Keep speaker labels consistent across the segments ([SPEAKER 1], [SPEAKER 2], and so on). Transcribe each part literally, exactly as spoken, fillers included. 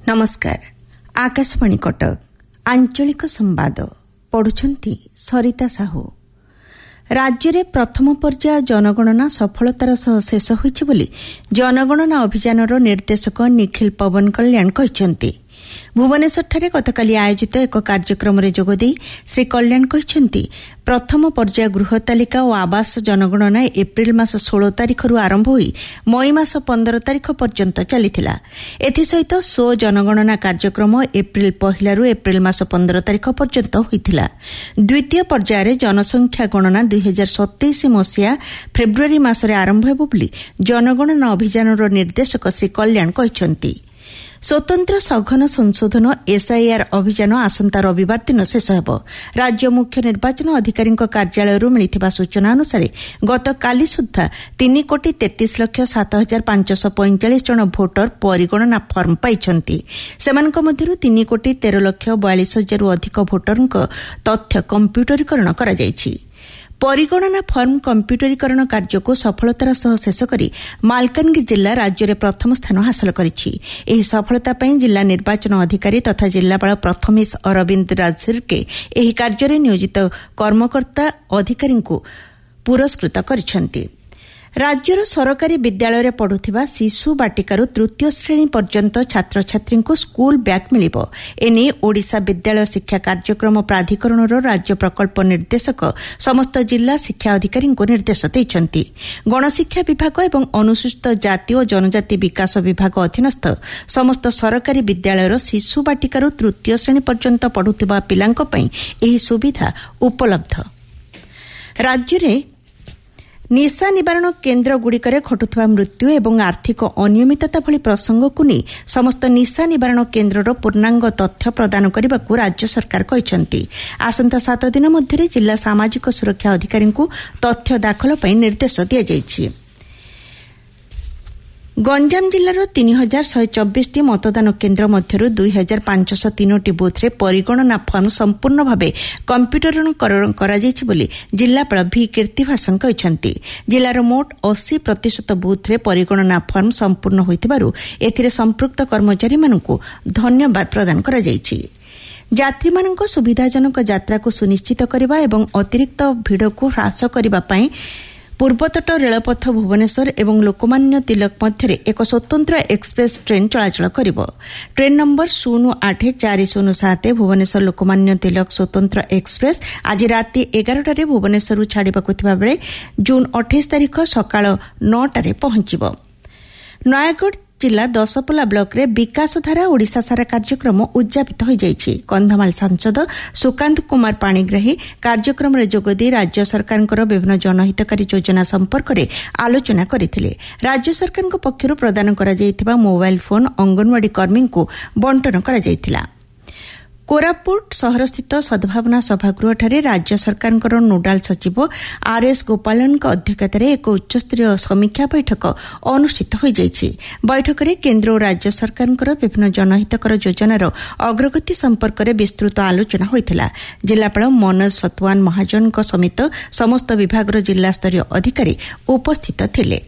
[SPEAKER 1] नमस्कार। आकाशवाणी कटक आंचलिक संवाद पढ़ुछंती सरिता साहू। राज्य में प्रथम पर्याय जनगणना सफलतार सह शेष होइछि बोली जनगणना अभियानर निर्देशक निखिल पवन कल्याण कहिसेंति। भुवनेश्वर गतकाली आयोजित एक कार्यक्रम में जोगदे श्री कल्याण कहिसेंति प्रथम पर्याय गृह तालिका और आवास जनगणना एप्रिल मास षोल तारिख आरंभ होई मई मास पंद्रह तारिख पर्यंत चलीथिला। एथिसहित स्व जनगणना कार्यक्रम एप्रिल पहला रु एप्रिल मास पंद्रह तारिख पर्यंत होइथिला। द्वितीय पर्याय जनसंख्या गणना दुई हजार सतैश मसीहा फेब्रुआरी मासरे आरंभ हेबो बोली जनगणना अभियानर निर्देशक श्री कल्याण कहिसेंति। स्वतंत्र सघन संशोधन एसआईआर अभियान आसंता रविवार दिन शेष हेब। राज्य मुख्य निर्वाचन अधिकारी कार्यालय मिलिथिबा सूचना अनुसार गत काली सुद्धा तीन कोटी तैंतीस लक्ष सात हजार पांचश पैंचाश जन भोटर परिगणना फर्म पाइछंती। सेमानक मध्यरु तीन कोटी तेरह लक्ष बयालीस हजार अधिक भोटरଙ୍କ तथ्य कम्प्यूटरीकरण करा जायछि। परिगणना फर्म कम्प्यूटरीकरण कार्य को सफलतार सह शेष करी मालकानगिरी जिला राज्य में प्रथम स्थान हासिल करिछि। एही सफलता पई जिला निर्वाचन अधिकारी तथा जिलापाल प्रथमेश अरविंद राजसिरके एही कार्य में नियोजित कर्मकर्ता अधिकारी को पुरस्कृत करिसेंति। राज्यर सरकारी विद्यालय पढ़ुथिबा शिशु बाटिकारु तृतीय श्रेणी पर्यंत छात्र छात्री को स्कूल बैग मिलिबो। एने ओडिशा विद्यालय शिक्षा कार्यक्रम प्राधिकरणर राज्य प्रकल्प निर्देशक समस्त जिला शिक्षा अधिकारी को निर्देश दैछंती। गणशिक्षा विभाग एवं अनुसूचित जाति और जनजाति विकास विभाग अधीनस्थ समस्त सरकारी विद्यालयर शिशु बाटिकारु तृतीय श्रेणी पर्यंत पढ़ुथिबा पिलांक पई एही सुविधा उपलब्ध। राज्य रे निशा निवारण केन्द्र गुड़िकरे घटुवा मृत्यु एवं आर्थिक अनियमितता भली प्रसंग को नहीं समस्त निशा निवारण केन्द्रर पूर्णांग तथ्य प्रदान करने को राज्य सरकार कहते। आसंता सात दिन मध्य जिला सामाजिक सुरक्षा अधिकारी को तथ्य दाखल पर निर्देश दि जाइछि। गंजाम जिलार तीन हजार शहे चौबीस टी मतदान केन्द्र मध्य दुई हजार पांचश तीन टी बुथ्रे परिगणना फर्म संपूर्ण भावे कम्प्यूटरीकरण करा जाइछि बोली जिलापाल भि कीर्तिभाषण कहते। जिलार मोट अस्सी प्रतिशत बुथ्रे परिगणना फर्म संपूर्ण होइतिबारु एथिरे संपृक्त कर्मचारी मानकु धन्यवाद प्रदान करा जाइछि। यात्री मानक सुविधाजनक यात्रा को सुनिश्चित करबा एवं अतिरिक्त भीड़ को ह्रास करबा पई पूर्वतट रेलपथ भुवनेश्वर एवं लोकमान्य तिलक मध्य एक स्वतंत्र एक्सप्रेस ट्रेन चलाचल करिब। ट्रेन नंबर शून्य आठ चार शून्य सात भुवनेश्वर लोकमान्य तिलक स्वतंत्र एक्सप्रेस आज राति एगारटारे भुवनेश्वर छाड़िबाकु थिबा बेले जून अठाईस तारिख सकाळ नौटारे पहुंचिब। नयागढ़ जिला दशपल्ला ब्लॉक रे विकासधारा ओडिशा सारा कार्यक्रम उद्यापित हो जाइछि। कंधमाल सांसद सुकांत कुमार पाणिग्राही कार्यक्रम रे जोगदी राज्य सरकार विभिन्न जनहितकारी योजना संपर्क में आलोचना करथिले। राज्य सरकार पक्षरु प्रदान करा जाइथिबा मोबाइल फोन अंगनवाड़ी कर्मी को बंटन करा जाइथिला। कोरापुट सहर स्थित सद्भावना सभागृह ठारे राज्य सरकार नोडाल सचिव आर एस गोपालन अध्यक्षतार एक उच्चस्तरीय समीक्षा बैठक अनुष्ठित हो जाइछि। बैठक में केन्द्र और राज्य सरकार विभिन्न जनहितकर योजनार अग्रगति संपर्क में विस्तृत आलोचना होइथिला। जिलापाल मनोज सतवान महाजन समेत समस्त विभाग जिला स्तरीय अधिकारी उपस्थित थिले।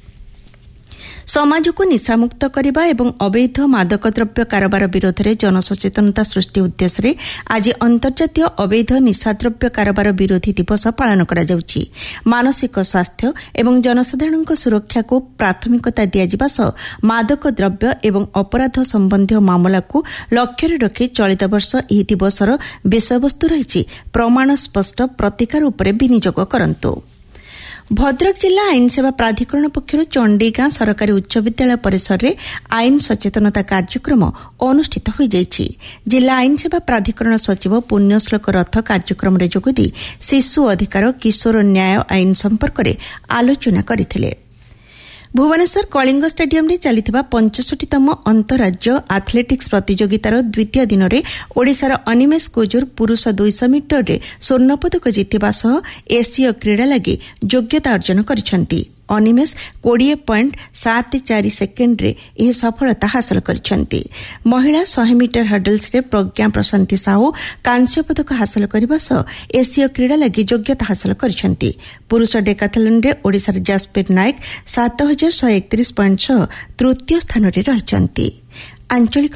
[SPEAKER 1] समाज को निशामुक्त करने एवं अवैध मादक द्रव्य कारोबार विरोध में जनसचेतनता सृष्टि उद्देश्य आज अंतर्जातीय अवैध निशाद्रव्य कारोबार विरोधी दिवस पालन करा जाउछि। मानसिक स्वास्थ्य एवं जनसाधारण सुरक्षा को प्राथमिकता दियाजिबा सह मादक द्रव्य एवं अपराध संबंधी मामला को लक्ष्य रखी चलित वर्ष ଏହି दिवसर विषयवस्तु रही प्रमाण स्पष्ट प्रतिकार उपरे विनियोग करंतु। भद्रक जिला आईन सेवा प्राधिकरण पक्षर चंडीगां सरकारी उच्च विद्यालय परिसर में आईन सचेतनता कार्यक्रम अनुष्ठित हो जाइछि। जिला आईन सेवा प्राधिकरण सचिव पुण्यश्लोक रथ कार्यक्रम में जोगदी शिशु अधिकार किशोर न्याय आईन संपर्क में आलोचना करथिले। भुवनेश्वर कलिंग स्टेडियम चलिथिबा पचसठीतम अंतरराज्य आथलेटिक्स प्रतियोगितार द्वितीय दिन में ओडिशार अनिमेष कुजुर पुरुष दुईश मीटर रे स्वर्ण पदक जितिबा सह एसीय क्रीड़ा लगी योग्यता अर्जन करिसेंति। अनिमेष बीस पॉइंट सात चार सेकेंड रे यह सफलता हासिल करिसेंति। महिला सौ मीटर हर्डल्स रे प्रज्ञा प्रशांति साहू कांस्य पदक हासिल करबा सह एसीय क्रीड़ा लगी योग्यता हासिल करिसेंति। पुरुष डेकाथलन रे ओडिशार जास्पेर नायक सात हजार एक सौ एकतीस पॉइंट छह तृतीय स्थान रे रहिसेंति। आंचलिक